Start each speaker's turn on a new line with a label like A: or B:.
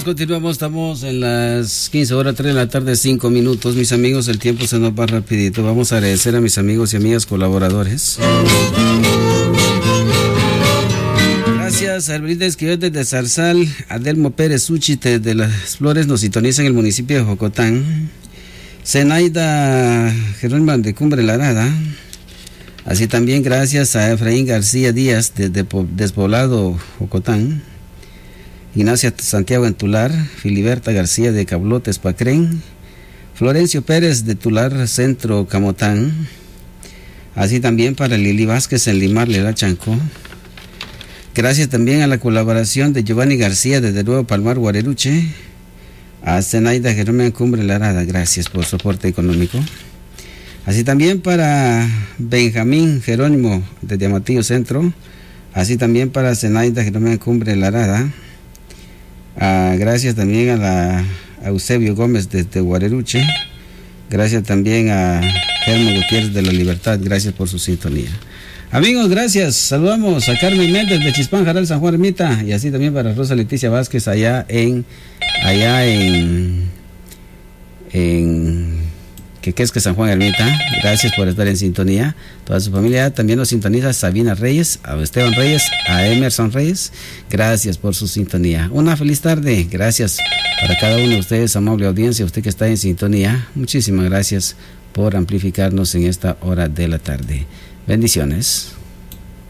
A: Continuamos, estamos en las 15 horas 3 de la tarde, 5 minutos. Mis amigos, el tiempo se nos va rapidito. Vamos a agradecer a mis amigos y amigas colaboradores. Gracias a Elbrida Esquivel de Zarzal, Adelmo Pérez Uchite de Las Flores nos sintoniza en el municipio de Jocotán. Zenaida Jerónimo de Cumbre Larada. Así también gracias a Efraín García Díaz de Despoblado Jocotán. Ignacia Santiago en Tular, Filiberta García de Cablotes Pacrén, Florencio Pérez de Tular Centro Camotán, así también para Lili Vázquez en Limar Lela Chancó. Gracias también a la colaboración de Giovanni García desde Nuevo Palmar Guareruche, a Zenaida Jerónimo en Cumbre Larada, gracias por soporte económico. Así también para Benjamín Jerónimo desde Amatillo Centro, así también para Zenaida Jerónimo en Cumbre Larada. Gracias también a Eusebio Gómez desde Guareruche. Gracias también a Germán Gutiérrez de La Libertad. Gracias por su sintonía. Amigos, gracias. Saludamos a Carmen Méndez de Chispán, Jaral, San Juan Ermita. Y así también para Rosa Leticia Vázquez allá en Quequesque, San Juan Ermita. Gracias por estar en sintonía. Toda su familia también nos sintoniza. Sabina Reyes, a Esteban Reyes, a Emerson Reyes. Gracias por su sintonía. Una feliz tarde. Gracias para cada uno de ustedes, amable audiencia, usted que está en sintonía. Muchísimas gracias por amplificarnos en esta hora de la tarde. Bendiciones.